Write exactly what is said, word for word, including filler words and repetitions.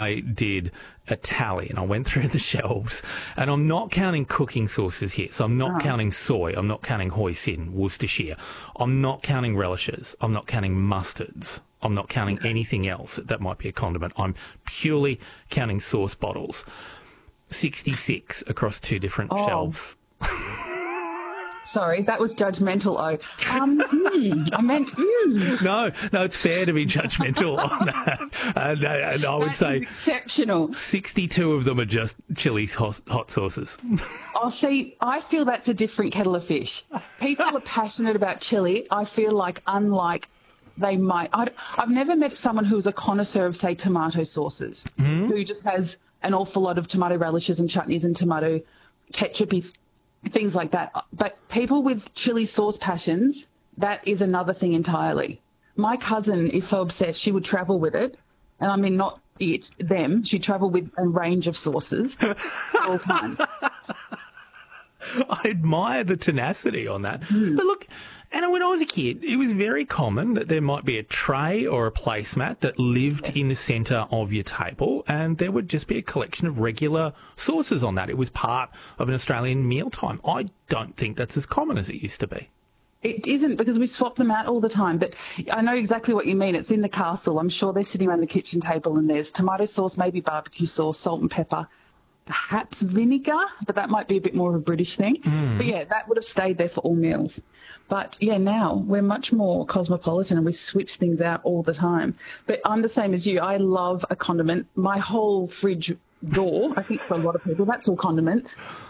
I did a tally and I went through the shelves, and I'm not counting cooking sauces here. So I'm not Oh. counting soy. I'm not counting hoisin, Worcestershire. I'm not counting relishes. I'm not counting mustards. I'm not counting anything else that might be a condiment. I'm purely counting sauce bottles. sixty-six across two different Oh. shelves. Sorry, that was judgmental. Oh, um, mm, I meant. Mm. No, no, it's fair to be judgmental on that. And, uh, and I would That say is exceptional. sixty-two of them are just chili hot, hot sauces. Oh, see, I feel that's a different kettle of fish. People are passionate about chili. I feel like, unlike they might, I, I've never met someone who's a connoisseur of, say, tomato sauces, Mm-hmm. who just has an awful lot of tomato relishes and chutneys and tomato ketchupy things like that. But people with chili sauce passions, that is another thing entirely. My cousin is so obsessed, she would travel with it. And I mean, not it, them. She'd travel with a range of sauces all the time. I admire the tenacity on that. Mm. But look, and when I was a kid, it was very common that there might be a tray or a placemat that lived in the centre of your table, and there would just be a collection of regular sauces on that. It was part of an Australian mealtime. I don't think that's as common as it used to be. It isn't, because we swap them out all the time. But I know exactly what you mean. It's in the castle. I'm sure they're sitting around the kitchen table and there's tomato sauce, maybe barbecue sauce, salt and pepper, perhaps vinegar, but that might be a bit more of a British thing. Mm. But yeah, that would have stayed there for all meals. But yeah, now we're much more cosmopolitan and we switch things out all the time. But I'm the same as you. I love a condiment. My whole fridge door, I think for a lot of people, that's all condiments.